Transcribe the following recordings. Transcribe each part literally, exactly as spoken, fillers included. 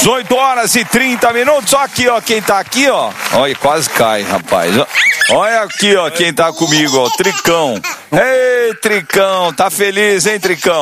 dezoito horas e trinta minutos. Só aqui, ó, quem tá aqui, ó. Olha, quase cai, rapaz. Olha aqui, ó, quem tá comigo, ó, Tricão. Ei, Tricão, tá feliz, hein, Tricão?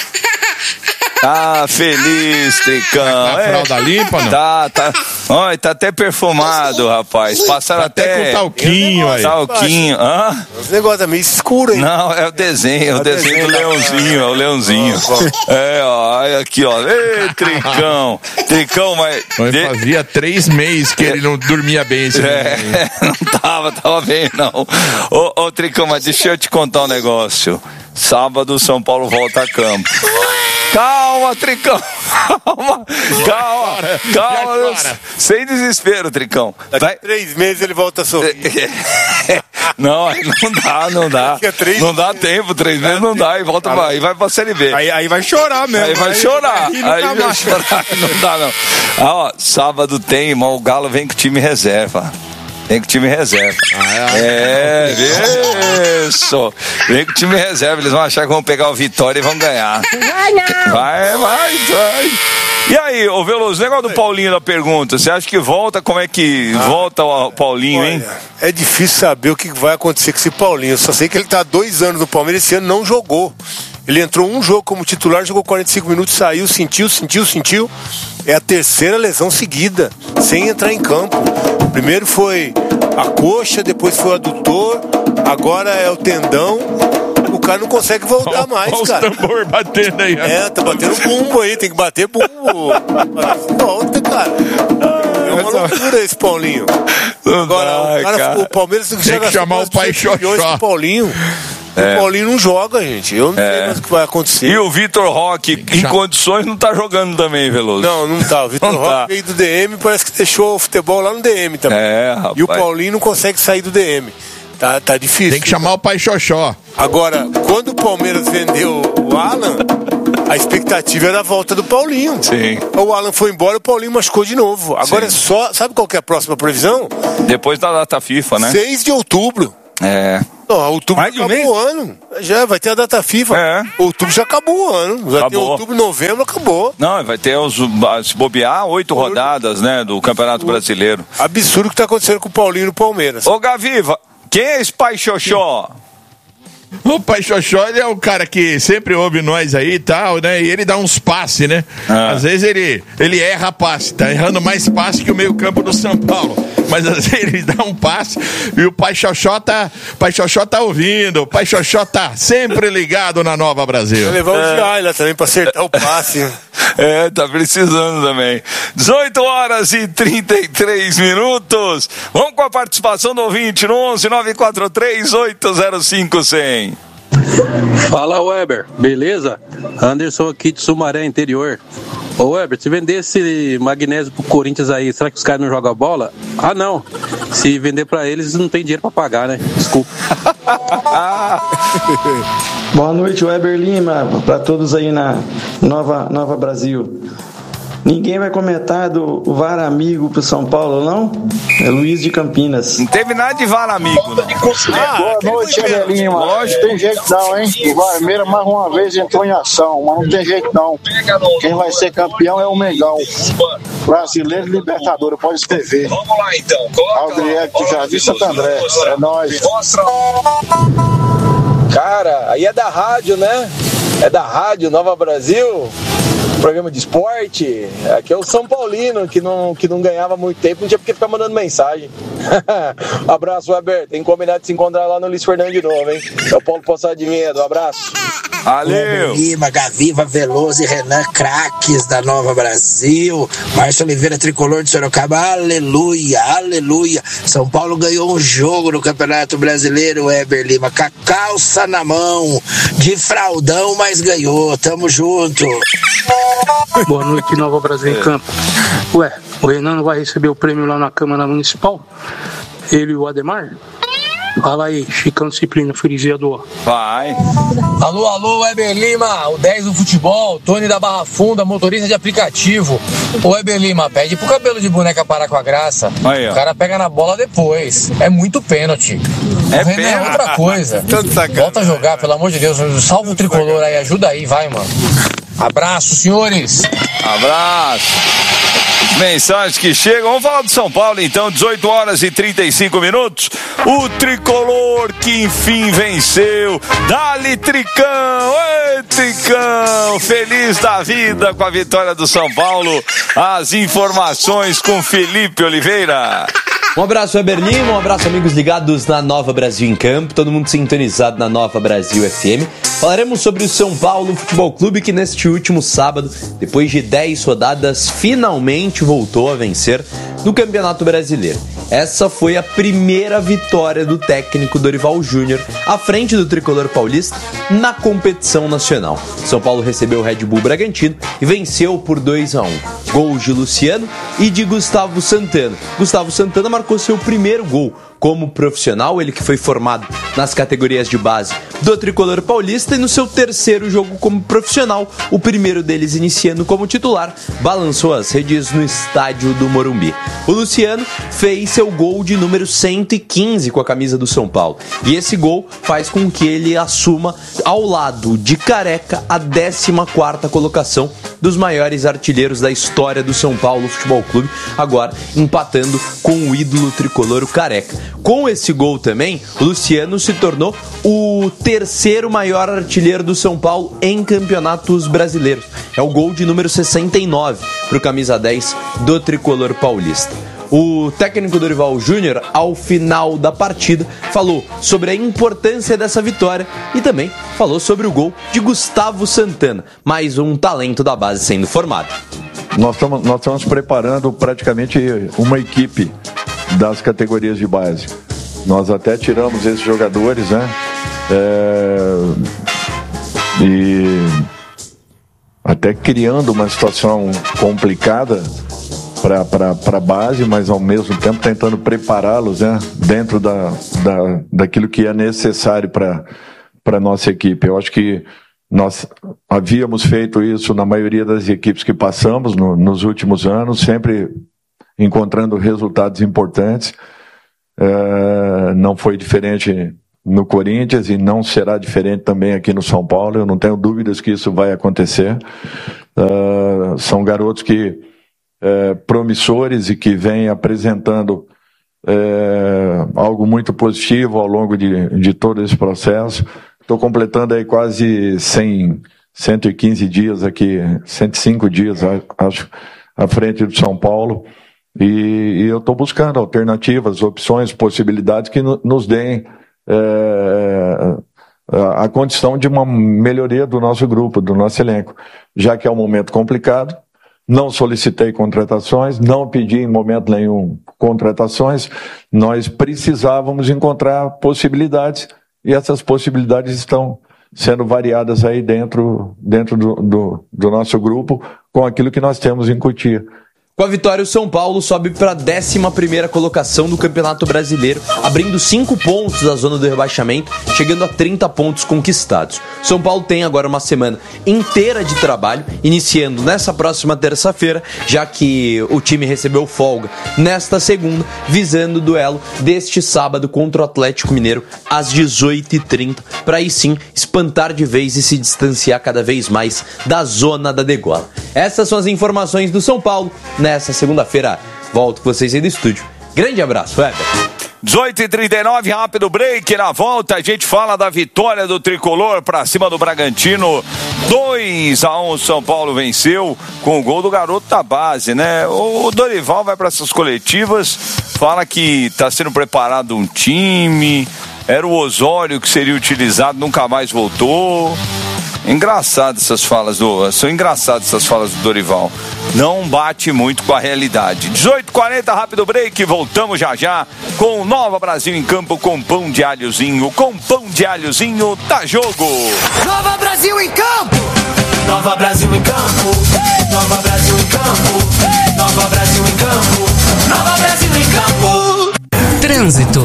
Tá feliz, Tricão. Tá a fralda limpa, não? Tá, tá. Olha, tá até perfumado, rapaz. Passaram tá até... até com talquinho aí. Talquinho. Hã? Esse negócio é meio escuro, hein? Não, é o desenho, é o desenho, desenho do leãozinho, é o leãozinho. É, ó, olha aqui, ó. Ei, Tricão. Tricão, mas... De... Fazia três meses que ele não dormia bem esse É, não tava, tava bem, não. Ô, ô, Tricão, mas deixa eu te contar um negócio. Sábado, São Paulo volta a campo. Calma, Tricão. Calma, calma, calma. Sem desespero, Tricão. Daqui a três meses ele volta a sorrir. Não, aí não dá, não dá. Não dá tempo, três meses não dá. E volta pra, aí vai pra Série B. Aí, aí vai chorar mesmo. Aí vai aí chorar. Aí, aí vai chorar. Não dá, não. Ah, ó, sábado tem, irmão. O Galo vem com o time reserva. Vem com o time reserva. Ah, é, é, isso. Vem com o time reserva. Eles vão achar que vão pegar o Vitória e vão ganhar. Vai, vai, vai. E aí, ô Veloso, o negócio do Paulinho da pergunta, você acha que volta? Como é que ah, volta o Paulinho, olha, hein? É difícil saber o que vai acontecer com esse Paulinho. Eu só sei que ele tá há dois anos no Palmeiras, esse ano não jogou. Ele entrou um jogo como titular, jogou quarenta e cinco minutos, saiu, sentiu, sentiu, sentiu. É a terceira lesão seguida, sem entrar em campo. Primeiro foi a coxa, depois foi o adutor, agora é o tendão. O cara não consegue voltar mais, olha cara. Olha os tambor batendo aí. É, tá batendo bumbo aí, tem que bater bumbo. Volta, cara. É uma loucura esse Paulinho. Agora, dá, o, cara, cara. o Palmeiras tem que, tem que chamar o pai Xoxó. O Paulinho. É. O Paulinho não joga, gente. Eu não é. sei mais o que vai acontecer. E o Vitor Roque, em condições, não tá jogando também, Veloso. Não, não tá. O Vitor Roque tá. veio do D M, parece que deixou o futebol lá no D M também. É, rapaz. E o Paulinho não consegue sair do D M. Tá, tá difícil. Tem que chamar o pai Xoxó. Agora, quando o Palmeiras vendeu o Alan, a expectativa era a volta do Paulinho. Sim. O Alan foi embora, o Paulinho machucou de novo. Agora Sim. é só... Sabe qual que é a próxima previsão? Depois da data FIFA, né? seis de outubro. É. Não, outubro Mais de um acabou mês? o ano. Já vai ter a data FIFA. É. Outubro já acabou o ano. Já tem outubro, novembro, acabou. Não, vai ter os, se bobear, oito rodadas, né, do Campeonato Brasileiro. Absurdo o que tá acontecendo com o Paulinho no Palmeiras. Ô, Gaviva, quem é esse pai Xoxó? O pai Xoxó, ele é o cara que sempre ouve nós aí e tal, né? E ele dá uns passes, né? Ah. Às vezes ele, ele erra passe, tá errando mais passe que o meio campo do São Paulo. Mas às vezes ele dá um passe e o pai Xoxó tá, pai Xoxó tá ouvindo, o pai Xoxó tá sempre ligado na Nova Brasil. Vai levar o é. Giaila também pra acertar o passe. É, tá precisando também. dezoito horas e trinta e três minutos. Vamos com a participação do ouvinte no onze nove quatro três oito zero cinco zero zero. Fala, Weber, beleza? Anderson aqui de Sumaré, interior. Ô Weber, se vender esse magnésio pro Corinthians aí, será que os caras não jogam bola? Ah, não. Se vender pra eles, não tem dinheiro pra pagar, né? Desculpa. Boa noite, Weber Lima, pra todos aí na Nova, Nova Brasil. Ninguém vai comentar do V A R amigo pro São Paulo, não? É Luiz de Campinas. Não teve nada de V A R amigo, não. Ah, boa noite, Evelina. Lógico. Não tem jeito não, hein? O Varmeira mais uma vez entrou em ação, mas não tem jeito não. Quem vai ser campeão é o Mengão. Brasileiro Libertadores, pode escrever. Vamos lá então. Aldriel do Jardim Santo André. É nóis. Cara, aí é da rádio, né? É da rádio Nova Brasil. Programa de esporte. Aqui é o São Paulino, que não, que não ganhava muito tempo, não tinha porque ficar mandando mensagem. Abraço, Weber. Tem que combinar de se encontrar lá no Luiz Fernando de novo, hein? É o Paulo Poçado de Medo. Abraço. Valeu. Lima, Gaviva, Veloso e Renan, craques da Nova Brasil. Márcio Oliveira, tricolor de Sorocaba. Aleluia, aleluia. São Paulo ganhou um jogo no Campeonato Brasileiro, Weber Lima. Com a calça na mão, de fraldão, mas ganhou. Tamo junto. Boa noite, Nova Brasil em campo. Ué, o Renan não vai receber o prêmio lá na Câmara Municipal? Ele e o Ademar? Fala aí, Chicão Disciplina, Friseador. Vai. Alô, alô, Weber Lima, o dez do futebol, Tony da Barra Funda, motorista de aplicativo. Ô, Weber Lima, pede pro cabelo de boneca parar com a graça. Aí, o cara pega na bola depois. É muito pênalti. É o Renan é outra coisa. Volta a jogar, pelo amor de Deus. Salva o tricolor aí, ajuda aí, vai, mano. Abraço, senhores. Abraço. Mensagens que chegam. Vamos falar do São Paulo então, dezoito horas e trinta e cinco minutos. O tricolor que enfim venceu. Dali, Tricão! Oi, Tricão! Feliz da vida com a vitória do São Paulo. As informações com Felipe Oliveira. Um abraço, Weber Lima, um abraço, amigos ligados na Nova Brasil em Campo, todo mundo sintonizado na Nova Brasil F M. Falaremos sobre o São Paulo Futebol Clube, que neste último sábado, depois de dez rodadas, finalmente voltou a vencer no Campeonato Brasileiro. Essa foi a primeira vitória do técnico Dorival Júnior à frente do tricolor paulista na competição nacional. São Paulo recebeu o Red Bull Bragantino e venceu por dois a um. Gols de Luciano e de Gustavo Santana. Gustavo Santana marcou seu primeiro gol como profissional, ele que foi formado nas categorias de base do tricolor paulista, e no seu terceiro jogo como profissional, o primeiro deles iniciando como titular, balançou as redes no estádio do Morumbi. O Luciano fez seu gol de número cento e quinze com a camisa do São Paulo, e esse gol faz com que ele assuma, ao lado de Careca, a décima quarta colocação dos maiores artilheiros da história do São Paulo Futebol Clube, agora empatando com o ídolo tricolor, o Careca. Com esse gol também, o Luciano se tornou o terceiro maior artilheiro do São Paulo em campeonatos brasileiros. É o gol de número sessenta e nove para o camisa dez do tricolor paulista. O técnico Dorival Júnior, ao final da partida, falou sobre a importância dessa vitória e também falou sobre o gol de Gustavo Santana, mais um talento da base sendo formado. Nós estamos, nós estamos preparando praticamente uma equipe das categorias de base. Nós até tiramos esses jogadores, né? É... E até criando uma situação complicada para a base, mas ao mesmo tempo tentando prepará-los, né, dentro da, da, daquilo que é necessário para a nossa equipe. Eu acho que nós havíamos feito isso na maioria das equipes que passamos no, nos últimos anos, sempre encontrando resultados importantes. É, não foi diferente no Corinthians e não será diferente também aqui no São Paulo. Eu não tenho dúvidas que isso vai acontecer. É, são garotos que É, promissores e que vem apresentando é, algo muito positivo ao longo de, de todo esse processo. Estou completando aí quase cem, cento e quinze dias aqui, cento e cinco dias, acho, à frente do São Paulo, e, e eu estou buscando alternativas, opções, possibilidades que no, nos deem é, a, a condição de uma melhoria do nosso grupo, do nosso elenco, já que é um momento complicado. Não solicitei contratações, não pedi em momento nenhum contratações. Nós precisávamos encontrar possibilidades e essas possibilidades estão sendo variadas aí dentro, dentro do, do, do nosso grupo com aquilo que nós temos em Cotia. Com a vitória, o São Paulo sobe para a décima primeira colocação do Campeonato Brasileiro, abrindo cinco pontos da zona do rebaixamento, chegando a trinta pontos conquistados. São Paulo tem agora uma semana inteira de trabalho, iniciando nessa próxima terça-feira, já que o time recebeu folga nesta segunda, visando o duelo deste sábado contra o Atlético Mineiro às dezoito e trinta, para aí sim espantar de vez e se distanciar cada vez mais da zona da degola. Essas são as informações do São Paulo nessa segunda-feira. Volto com vocês aí do estúdio. Grande abraço, Weber. dezoito e trinta e nove, rápido break. Na volta a gente fala da vitória do tricolor pra cima do Bragantino. dois a um, São Paulo venceu com o gol do garoto da base, né? O Dorival vai para essas coletivas, fala que tá sendo preparado um time, era o Osório que seria utilizado, nunca mais voltou. Engraçado essas falas do... São engraçadas essas falas do Dorival. Não bate muito com a realidade. dezoito e quarenta, rápido break. Voltamos já já com o Nova Brasil em Campo com pão de alhozinho. Com pão de alhozinho, tá jogo. Nova Brasil em Campo. Nova Brasil em Campo. Nova Brasil em Campo. Nova Brasil em Campo. Nova Brasil em Campo. Trânsito.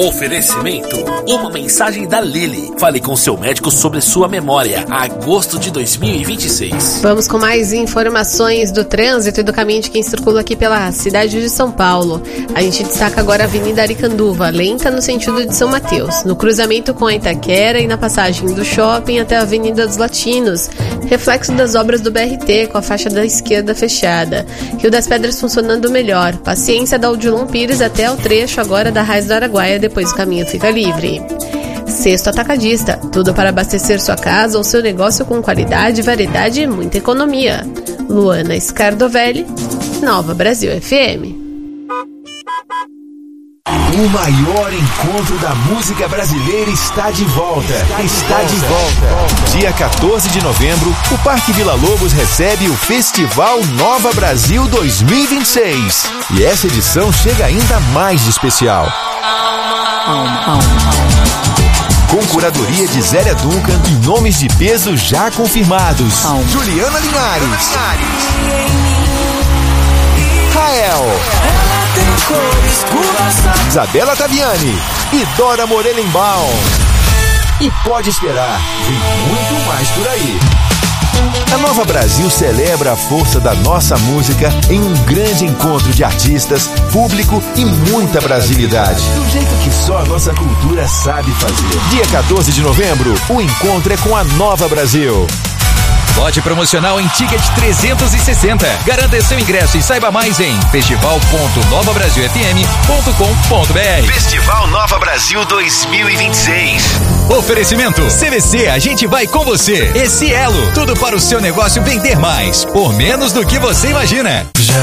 Oferecimento. Uma mensagem da Lili. Fale com seu médico sobre sua memória. Agosto de dois mil e vinte e seis. Vamos com mais informações do trânsito e do caminho de quem circula aqui pela cidade de São Paulo. A gente destaca agora a Avenida Aricanduva, lenta no sentido de São Mateus, no cruzamento com a Itaquera e na passagem do shopping até a Avenida dos Latinos, reflexo das obras do B R T com a faixa da esquerda fechada. Rio das Pedras funcionando melhor, paciência da Odilon Pires até o trecho agora da Raiz do Araguaia, depois o caminho fica livre. Sexto Atacadista, tudo para abastecer sua casa ou seu negócio com qualidade, variedade e muita economia. Luana Scardovelli, Nova Brasil F M. O maior encontro da música brasileira está de volta. Está, está de volta. Dia quatorze de novembro, o Parque Vila Lobos recebe o Festival Nova Brasil dois mil e vinte e seis. E essa edição chega ainda mais de especial. Com curadoria de Zélia Duncan e nomes de peso já confirmados. Juliana Linhares, Rael, Isabela Taviani e Dora Morelenbaum. E pode esperar, vem muito mais por aí. A Nova Brasil celebra a força da nossa música em um grande encontro de artistas, público e muita brasilidade. Do jeito que só a nossa cultura sabe fazer. Dia quatorze de novembro, o encontro é com a Nova Brasil. Lote promocional em Ticket trezentos e sessenta. Garanta seu ingresso e saiba mais em festival ponto nova brasil f m ponto com ponto b r. Festival Nova Brasil dois mil e vinte e seis. Oferecimento C V C, a gente vai com você. E Cielo, tudo para o seu negócio vender mais, por menos do que você imagina.